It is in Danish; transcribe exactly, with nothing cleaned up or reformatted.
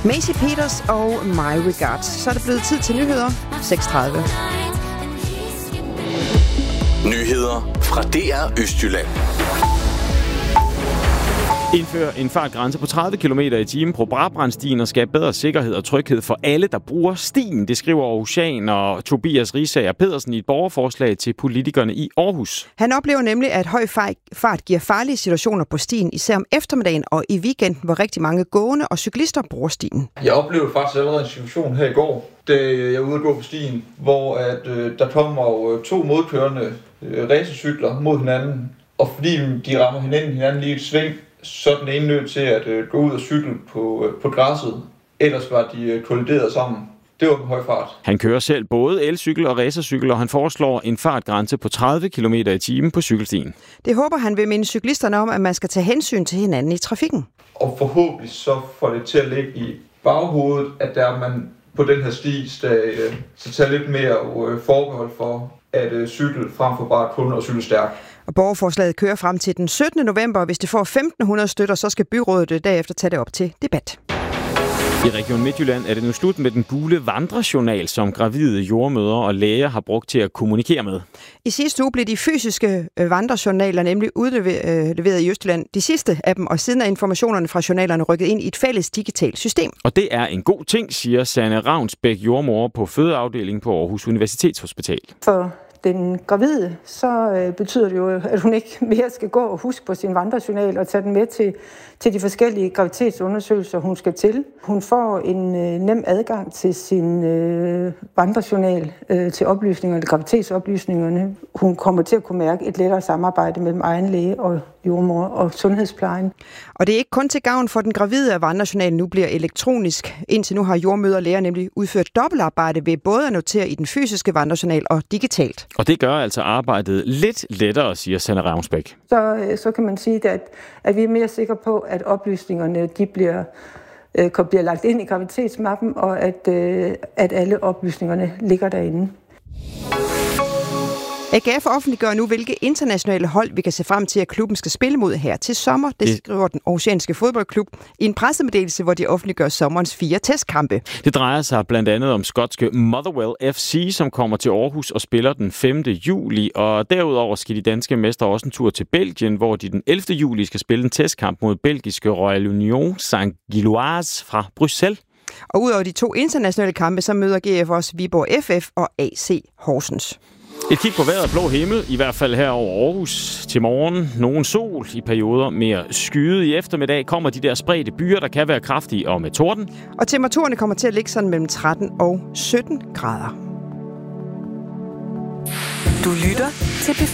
Macy Peters og My Regards. Så er det blevet tid til nyheder. seks tredive. Nyheder fra D R Østjylland. Indfør en fartgrænse på tredive kilometer i timen på Brabrandstien og skabe bedre sikkerhed og tryghed for alle, der bruger stien. Det skriver Aarhusian og Tobias Risager Pedersen i et borgerforslag til politikerne i Aarhus. Han oplever nemlig, at høj fart giver farlige situationer på stien, især om eftermiddagen og i weekenden, hvor rigtig mange gående og cyklister bruger stien. Jeg oplevede faktisk allerede en situation her i går, da jeg er ude at gå på stien, hvor at, øh, der kommer øh, to modkørende øh, racercykler mod hinanden, og fordi de rammer hinanden, hinanden lige et sving, så er den ene nødt til at øh, gå ud og cykle på, øh, på græsset. Ellers var de øh, kollideret sammen. Det var på høj fart. Han kører selv både elcykel og racercykel, og han foreslår en fartgrænse på tredive kilometer i timen på cykelstien. Det håber han vil minde cyklisterne om, at man skal tage hensyn til hinanden i trafikken. Og forhåbentlig så får det til at ligge i baghovedet, at der man på den her sti skal øh, så tage lidt mere øh, forbehold for at øh, cykle frem for bare kun at cykle stærkt. Og borgerforslaget kører frem til den syttende november, og hvis det får femten hundrede støtter, så skal byrådet derefter tage det op til debat. I Region Midtjylland er det nu slut med den gule vandrejournal, som gravide jordmødre og læger har brugt til at kommunikere med. I sidste uge blev de fysiske vandrejournaler nemlig udleveret i Østjylland. De sidste af dem, og siden er informationerne fra journalerne rykket ind i et fælles digitalt system. Og det er en god ting, siger Sanne Ravnsbæk, jordmor på fødeafdelingen på Aarhus Universitetshospital. For den gravide, så øh, betyder det jo, at hun ikke mere skal gå og huske på sin vandrejournal og tage den med til, til de forskellige graviditetsundersøgelser, hun skal til. Hun får en øh, nem adgang til sin øh, vandrejournal, øh, til oplysningerne, graviditetsoplysningerne. Hun kommer til at kunne mærke et lettere samarbejde mellem egen læge og jordmor og sundhedsplejen. Og det er ikke kun til gavn for den gravide, at vandrejournalen nu bliver elektronisk. Indtil nu har jordmødre og læger nemlig udført dobbeltarbejde ved både at notere i den fysiske vandrejournal og digitalt. Og det gør altså arbejdet lidt lettere, siger Sanne Ravnsbæk. Så, så kan man sige, at, at vi er mere sikre på, at oplysningerne de bliver, øh, bliver lagt ind i graviditetsmappen, og at, øh, at alle oplysningerne ligger derinde. A G F offentliggør nu, hvilke internationale hold vi kan se frem til, at klubben skal spille mod her til sommer. Det skriver den Aarhusianske fodboldklub i en pressemeddelelse, hvor de offentliggør sommerens fire testkampe. Det drejer sig blandt andet om skotske Motherwell F C, som kommer til Aarhus og spiller den femte juli. Og derudover skal de danske mestre også en tur til Belgien, hvor de den ellevte juli skal spille en testkamp mod belgiske Royal Union Saint-Gilloise fra Bruxelles. Og udover de to internationale kampe, så møder G F også Viborg F F og A C Horsens. Et kig på vejret, blå himmel, i hvert fald her over Aarhus til morgen. Nogen sol i perioder, mere skyde i eftermiddag kommer de der spredte byer, der kan være kraftige og med torden. Og temperaturerne kommer til at ligge sådan mellem tretten og sytten grader. Du lytter til P